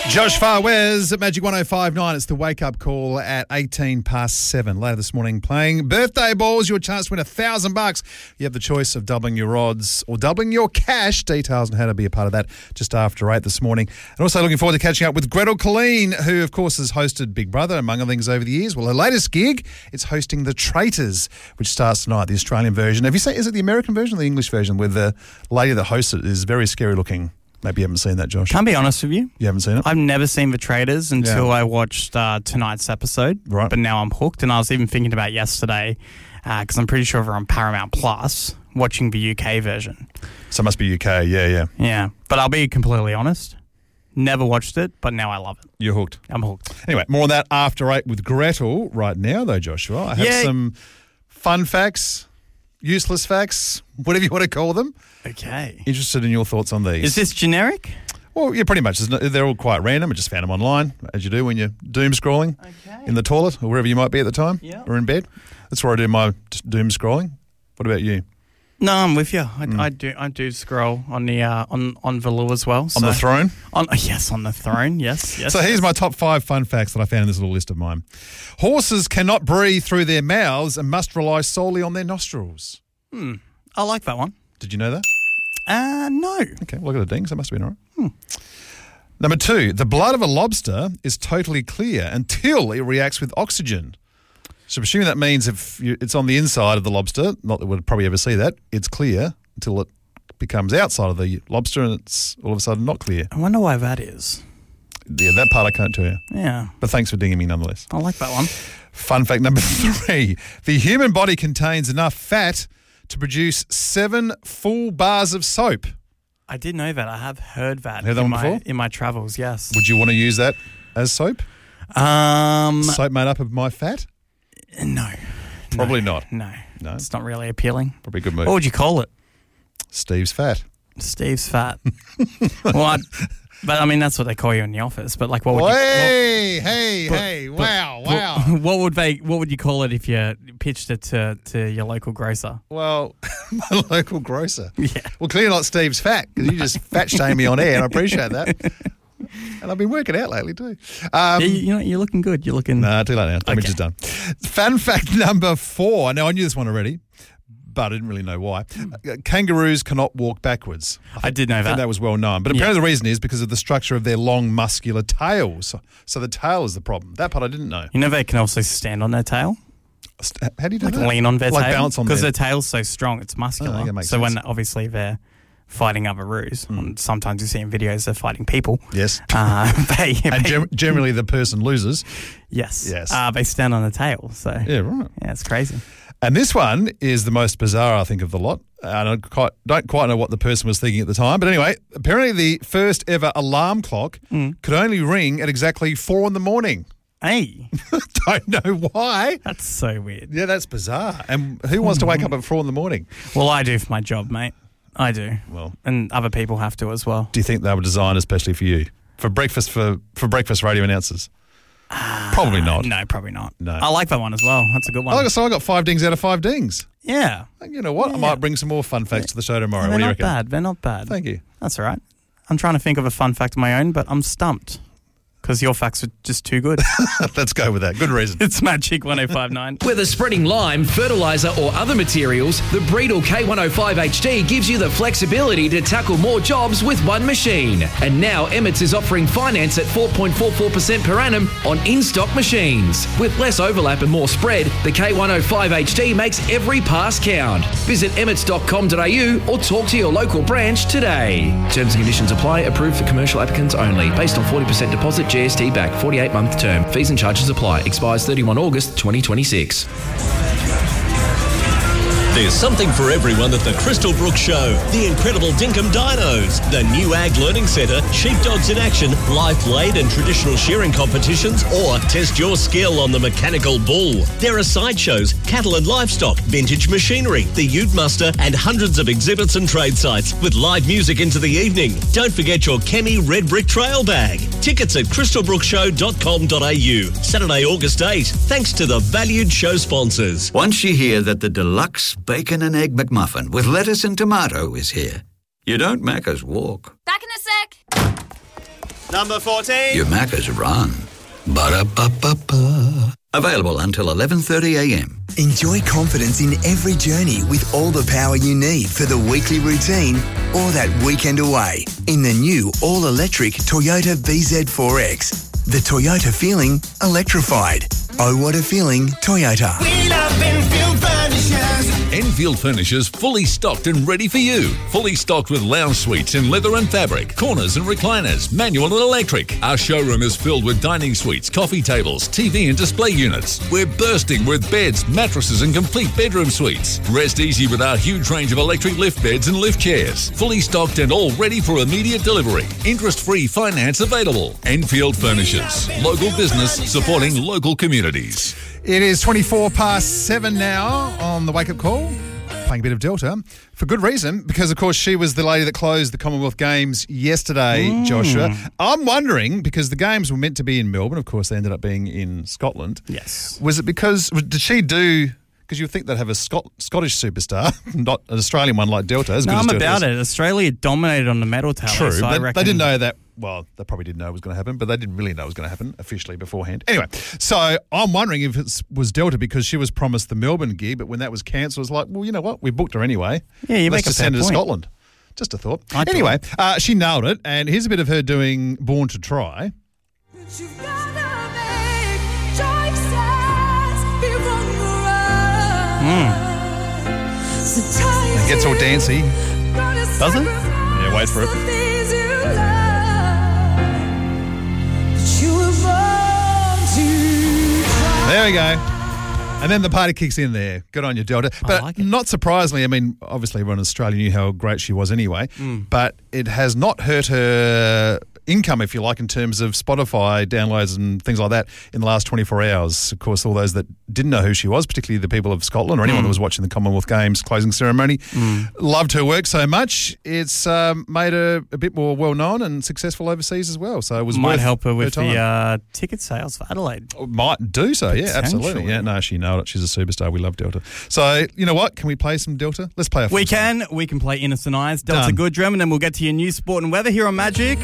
Josh Farwez at Magic 105.9. It's the wake-up call at 7:18. Later this morning, playing birthday balls. Your chance to win $1,000. You have the choice of doubling your odds or doubling your cash. Details on how to be a part of that just after 8 this morning. And also looking forward to catching up with Gretel Colleen, who, of course, has hosted Big Brother, among other things, over the years. Well, her latest gig, it's hosting The Traitors, which starts tonight, the Australian version. Have you seen, is it the American version or the English version, where the lady that hosts it is very scary looking? Maybe you haven't seen that, Josh. Can't be honest with you. You haven't seen it? I've never seen The Traitors until I watched tonight's episode. Right. But now I'm hooked. And I was even thinking about yesterday, because I'm pretty sure we're on Paramount Plus, watching the UK version. So it must be UK, yeah. Yeah. But I'll be completely honest. Never watched it, but now I love it. You're hooked. I'm hooked. Anyway, more on that after 8 with Gretel. Right now, though, Joshua, I have some fun facts, useless facts, whatever you want to call them. Okay. Interested in your thoughts on these. Is this generic? Well, yeah, pretty much. They're all quite random. I just found them online, as you do when you're doom scrolling in the toilet or wherever you might be at the time, or in bed. That's where I do my doom scrolling. What about you? No, I'm with you. I do scroll on the on Valoo as well. On the throne? On the throne. Yes. So here's my top 5 fun facts that I found in this little list of mine. Horses cannot breathe through their mouths and must rely solely on their nostrils. I like that one. Did you know that? No. Okay, well, I got a ding, so it must have been all right. Number 2, the blood of a lobster is totally clear until it reacts with oxygen. So I'm assuming that means if it's on the inside of the lobster, not that we'd probably ever see that, it's clear until it becomes outside of the lobster and it's all of a sudden not clear. I wonder why that is. Yeah, that part I can't tell you. Yeah. But thanks for dinging me nonetheless. I like that one. Fun fact number 3, the human body contains enough fat to produce 7 full bars of soap. I did know that. I have heard that, in my travels, yes. Would you want to use that as soap? Soap made up of my fat? No. Probably not. No. No? It's not really appealing. Probably a good move. What would you call it? Steve's fat. Steve's fat. But I mean, that's what they call you in the office. But like, what would wow. What would you call it if you pitched it to your local grocer? Well, my local grocer. Yeah. Well, clearly not Steve's fat, because you just fat shame me on air, and I appreciate that. And I've been working out lately too. You're looking good. You're looking. Nah, too late now. Damage is done. Fun fact number 4. Now I knew this one already, but I didn't really know why. Kangaroos cannot walk backwards. I did know that. I think that was well known. But apparently the reason is because of the structure of their long, muscular tails. So the tail is the problem. That part I didn't know. You know they can also stand on their tail? How do you do that? Lean on their tail? Balance on because their tail's so strong, it's muscular. That makes so sense. when obviously they're fighting other roos, and sometimes you see in videos they're fighting people. Yes. Generally the person loses. Yes. They stand on the tail. So yeah, right. Yeah, it's crazy. And this one is the most bizarre, I think, of the lot. I don't quite know what the person was thinking at the time. But anyway, apparently the first ever alarm clock could only ring at exactly 4 a.m. Hey. Don't know why. That's so weird. Yeah, that's bizarre. And who wants to wake up at 4 a.m? Well, I do for my job, mate. I do. Well, and other people have to as well. Do you think they were designed especially for you? For breakfast radio announcers? Probably not. No, probably not. No. I like that one as well. That's a good one. So I got 5 dings out of 5 dings. Yeah. You know what? I might bring some more fun facts to the show tomorrow. They're what do you not reckon? bad. They're not bad. Thank you. That's all right. I'm trying to think of a fun fact of my own, but I'm stumped. Because your facts are just too good. Let's go with that. Good reason. It's Magic 105.9. Whether spreading lime, fertiliser or other materials, the Breedle K105 HD gives you the flexibility to tackle more jobs with one machine. And now Emmets is offering finance at 4.44% per annum on in-stock machines. With less overlap and more spread, the K105 HD makes every pass count. Visit emmets.com.au or talk to your local branch today. Terms and conditions apply. Approved for commercial applicants only. Based on 40% deposit, GST back, 48-month term. Fees and charges apply. Expires 31 August 2026. There's something for everyone at the Crystal Brook Show. The incredible Dinkum Dinos, the new Ag Learning Centre, sheepdogs in action, live blade and traditional shearing competitions, or test your skill on the mechanical bull. There are sideshows, cattle and livestock, vintage machinery, the Ute Muster, and hundreds of exhibits and trade sites with live music into the evening. Don't forget your Chemi Red Brick Trail bag. Tickets at crystalbrookshow.com.au. Saturday, August 8. Thanks to the valued show sponsors. Once you hear that the deluxe bacon and egg McMuffin with lettuce and tomato is here, you don't Macca's walk. Back in a sec. Number 14. Your Macca's run. Ba-da-ba-ba-ba. Available until 11:30am. Enjoy confidence in every journey with all the power you need for the weekly routine or that weekend away in the new all-electric Toyota BZ4X. The Toyota feeling electrified. Oh, what a feeling, Toyota. We love Enfield Furnishers. Enfield Furnishers fully stocked and ready for you. Fully stocked with lounge suites in leather and fabric, corners and recliners, manual and electric. Our showroom is filled with dining suites, coffee tables, TV and display units. We're bursting with beds, mattresses and complete bedroom suites. Rest easy with our huge range of electric lift beds and lift chairs. Fully stocked and all ready for immediate delivery. Interest-free finance available. Enfield Furnishers. Local business supporting local communities. It is 7 now on the wake-up call. Playing a bit of Delta. For good reason, because, of course, she was the lady that closed the Commonwealth Games yesterday, Joshua. I'm wondering, because the Games were meant to be in Melbourne, of course, they ended up being in Scotland. Yes. Was it because, did she do... Because you would think they'd have a Scottish superstar, not an Australian one like Delta. As good as I'm Delta about is. it. Australia dominated on the medal tally. True, so I but reckon they didn't know that. Well, they probably didn't know it was going to happen, but they didn't really know it was going to happen officially beforehand. Anyway, so I'm wondering if it was Delta because she was promised the Melbourne gig, but when that was cancelled, it was like, well, you know what? We booked her anyway. Yeah, you Let's make a just fair send her to point. Scotland. Just a thought. I do. Anyway, she nailed it, and here's a bit of her doing Born to Try. It gets all dancey. Does it? Yeah, wait for it. There we go. And then the party kicks in there. Good on you, Delta. But like it. not surprisingly, I mean, obviously everyone in Australia knew how great she was anyway, but it has not hurt her income, if you like, in terms of Spotify downloads and things like that in the last 24 hours. Of course, all those that didn't know who she was, particularly the people of Scotland or anyone that was watching the Commonwealth Games closing ceremony, loved her work so much. It's made her a bit more well-known and successful overseas as well. So it was Might worth help her with time. the ticket sales for Adelaide. Might do so, yeah, absolutely. Potentially. Yeah, no, she nailed it. She's a superstar. We love Delta. So, you know what? Can we play some Delta? Let's play a full We song. can play Innocent Eyes, Delta Done. Goodrum, and then we'll get to your news, sport and weather here on Magic.